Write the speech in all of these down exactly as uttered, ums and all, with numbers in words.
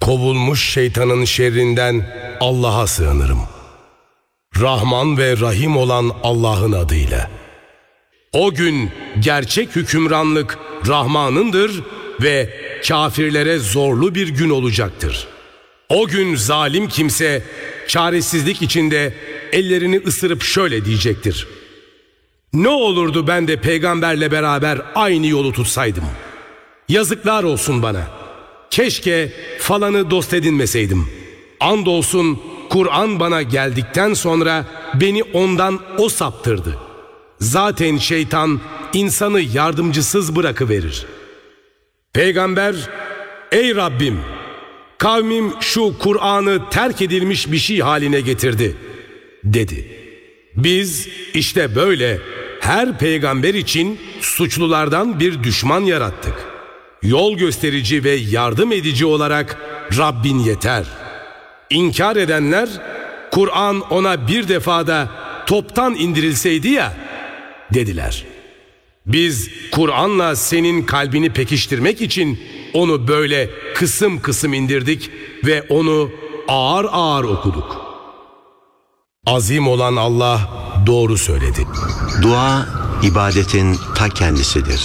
kovulmuş şeytanın şerrinden Allah'a sığınırım. Rahman ve Rahim olan Allah'ın adıyla. O gün gerçek hükümranlık Rahman'ındır ve kafirlere zorlu bir gün olacaktır. O gün zalim kimse çaresizlik içinde ellerini ısırıp şöyle diyecektir: ne olurdu ben de peygamberle beraber aynı yolu tutsaydım. Yazıklar olsun bana. Keşke falanı dost edinmeseydim. Andolsun Kur'an bana geldikten sonra beni ondan o saptırdı. Zaten şeytan insanı yardımcısız bırakıverir. Peygamber, ey Rabbim, kavmim şu Kur'an'ı terk edilmiş bir şey haline getirdi dedi. Biz işte böyle her peygamber için suçlulardan bir düşman yarattık. Yol gösterici ve yardım edici olarak Rabbin yeter. İnkar edenler, Kur'an ona bir defada toptan indirilseydi ya dediler. Biz Kur'an'la senin kalbini pekiştirmek için onu böyle kısım kısım indirdik ve onu ağır ağır okuduk. Azim olan Allah doğru söyledi. Dua, ibadetin ta kendisidir.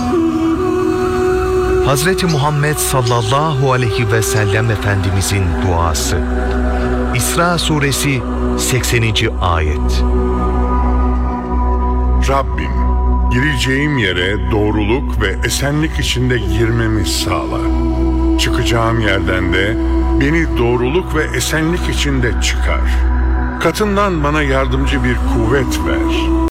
Hazreti Muhammed sallallahu aleyhi ve sellem Efendimizin duası. İsra suresi sekseninci ayet. Rabbim, gireceğim yere doğruluk ve esenlik içinde girmemi sağla. Çıkacağım yerden de beni doğruluk ve esenlik içinde çıkar. Katından bana yardımcı bir kuvvet ver.